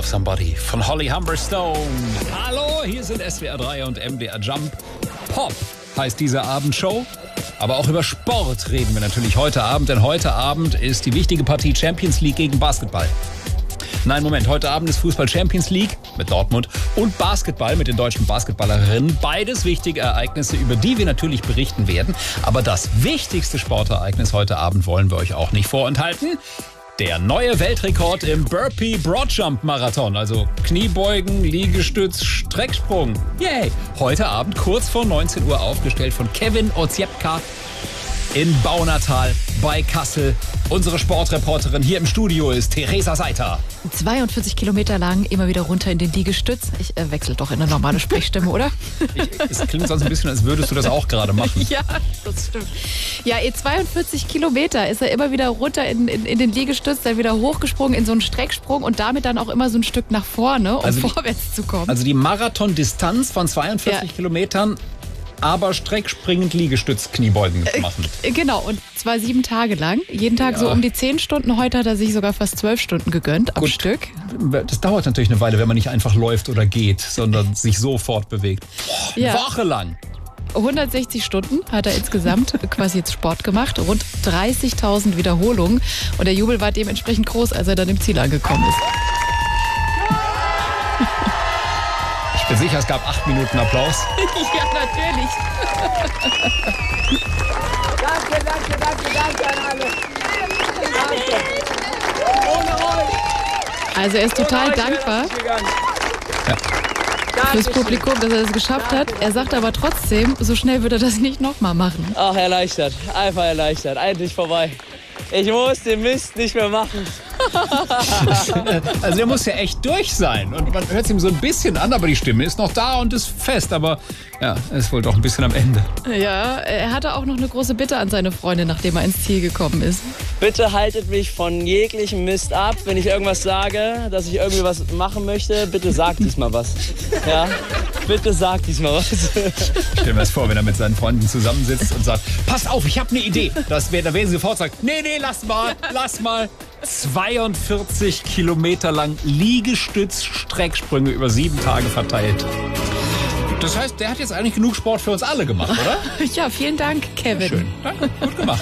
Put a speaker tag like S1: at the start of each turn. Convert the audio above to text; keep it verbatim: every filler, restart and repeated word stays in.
S1: Love Somebody von Holly Humberstone. Hallo, hier sind S W R drei und M D R Jump. Pop heißt diese Abendshow. Aber auch über Sport reden wir natürlich heute Abend, denn heute Abend ist die wichtige Partie Champions League gegen Basketball. Nein, Moment, heute Abend ist Fußball Champions League mit Dortmund und Basketball mit den deutschen Basketballerinnen. Beides wichtige Ereignisse, über die wir natürlich berichten werden. Aber das wichtigste Sportereignis heute Abend wollen wir euch auch nicht vorenthalten. Der neue Weltrekord im Burpee Broadjump Marathon, also Kniebeugen, Liegestütz, Strecksprung. Yay! Heute Abend kurz vor neunzehn Uhr aufgestellt von Kevin Oziepka in Baunatal bei Kassel. Unsere Sportreporterin hier im Studio ist Theresa Seiter.
S2: zweiundvierzig Kilometer lang, immer wieder runter in den Liegestütz. Ich äh, wechsle doch in eine normale Sprechstimme, oder?
S1: Ich, es klingt sonst ein bisschen, als würdest du das auch gerade machen.
S2: Ja, das stimmt. Ja, eh, zweiundvierzig Kilometer ist er immer wieder runter in, in, in den Liegestütz, dann wieder hochgesprungen in so einen Strecksprung und damit dann auch immer so ein Stück nach vorne, um also vorwärts die, zu kommen.
S1: Also die Marathondistanz von zweiundvierzig ja. Kilometern, aber streckspringend Liegestütz, Kniebeugen machen.
S2: Äh, genau, und zwar sieben Tage lang. Jeden Tag ja. so um die zehn Stunden. Heute hat er sich sogar fast zwölf Stunden gegönnt am
S1: Gut.
S2: Stück.
S1: Das dauert natürlich eine Weile, wenn man nicht einfach läuft oder geht, sondern sich sofort bewegt. Boah, eine ja. Woche lang.
S2: hundertsechzig Stunden hat er insgesamt quasi jetzt Sport gemacht. Rund dreißigtausend Wiederholungen. Und der Jubel war dementsprechend groß, als er dann im Ziel angekommen ist.
S1: Ich bin sicher, es gab acht Minuten Applaus.
S2: Ja, natürlich.
S3: Danke, danke, danke, danke an alle. Danke. Ohne euch.
S2: Also er ist total dankbar
S1: Ja.
S2: fürs Publikum, dass er das geschafft hat. Er sagt aber trotzdem, so schnell würde er das nicht nochmal machen.
S3: Ach, erleichtert. Einfach erleichtert. Endlich vorbei. Ich muss den Mist nicht mehr machen.
S1: Also der muss ja echt durch sein. Und man hört es ihm so ein bisschen an, aber die Stimme ist noch da und ist fest. Aber ja, er ist wohl doch ein bisschen am Ende.
S2: Ja, er hatte auch noch eine große Bitte an seine Freundin, nachdem er ins Ziel gekommen ist.
S3: Bitte haltet mich von jeglichem Mist ab. Wenn ich irgendwas sage, dass ich irgendwie was machen möchte, bitte sagt diesmal was. Ja, bitte sagt diesmal was.
S1: Stell mir das vor, wenn er mit seinen Freunden zusammensitzt und sagt, passt auf, ich habe eine Idee. Das wär, da werden sie sofort sagen, nee, nee, lass mal, lass mal. zweiundvierzig Kilometer lang Liegestütz-Strecksprünge über sieben Tage verteilt. Das heißt, der hat jetzt eigentlich genug Sport für uns alle gemacht, oder?
S2: Ja, vielen Dank, Kevin.
S1: Schön, danke, gut gemacht.